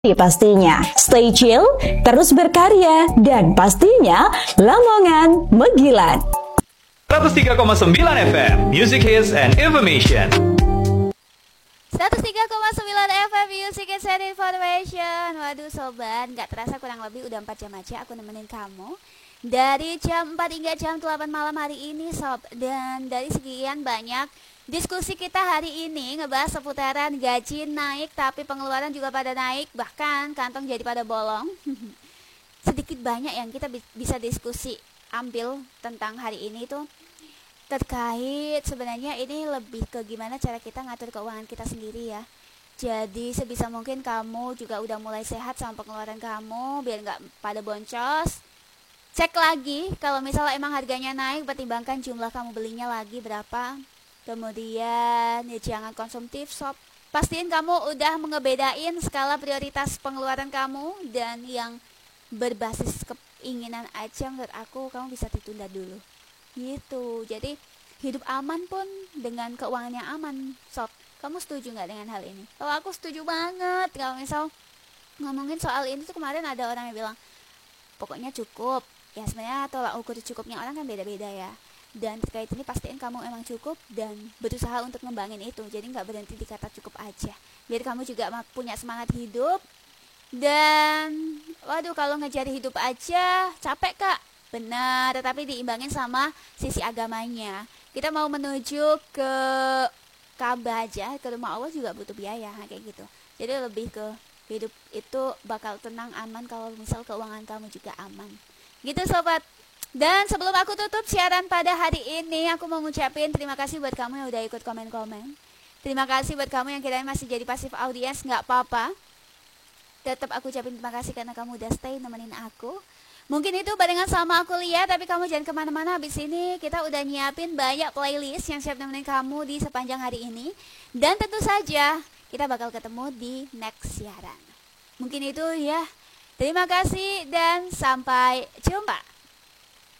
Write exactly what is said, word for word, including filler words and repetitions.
Pastinya stay chill, terus berkarya, dan pastinya Lamongan Megilat. seratus tiga koma sembilan F M Music Hits and Information. seratus tiga koma sembilan F M Music Hits and Information. Waduh sobat, gak terasa kurang lebih udah empat jam aja aku nemenin kamu dari jam empat hingga jam delapan malam hari ini sob. Dan dari sekian banyak diskusi kita hari ini ngebahas seputaran gaji naik tapi pengeluaran juga pada naik, bahkan kantong jadi pada bolong. Sedikit banyak yang kita bisa diskusi ambil tentang hari ini tuh terkait sebenarnya ini lebih ke gimana cara kita ngatur keuangan kita sendiri ya. Jadi sebisa mungkin kamu juga udah mulai sehat sama pengeluaran kamu biar nggak pada boncos. Cek lagi kalau misalnya emang harganya naik, pertimbangkan jumlah kamu belinya lagi berapa. Kemudian ya jangan konsumtif sob. Pastiin kamu udah mengebedain skala prioritas pengeluaran kamu, dan yang berbasis keinginan aja menurut aku kamu bisa ditunda dulu gitu. Jadi hidup aman pun dengan keuangan yang aman sob. Kamu setuju nggak dengan hal ini? Kalau aku setuju banget. Kalau misal ngomongin soal ini tuh kemarin ada orang yang bilang pokoknya cukup. Ya sebenarnya tolak ukur cukupnya orang kan beda-beda ya. Dan terkait ini pastiin kamu emang cukup dan berusaha untuk ngembangin itu. Jadi gak berhenti di kata cukup aja, biar kamu juga punya semangat hidup. Dan waduh kalau ngejar hidup aja capek kak, benar, tetapi diimbangin sama sisi agamanya. Kita mau menuju ke Ka'bah aja, ke rumah Allah juga butuh biaya kayak gitu. Jadi lebih ke hidup itu bakal tenang, aman kalau misal keuangan kamu juga aman gitu sobat. Dan sebelum aku tutup siaran pada hari ini, aku mau ngucapin terima kasih buat kamu yang udah ikut komen-komen. Terima kasih buat kamu yang kirain masih jadi pasif audiens, gak apa-apa. Tetap aku ucapin terima kasih karena kamu udah stay nemenin aku. Mungkin itu barengan sama aku lihat, tapi kamu jangan kemana-mana. Habis ini kita udah nyiapin banyak playlist yang siap nemenin kamu di sepanjang hari ini. Dan tentu saja kita bakal ketemu di next siaran. Mungkin itu ya. Terima kasih dan sampai jumpa.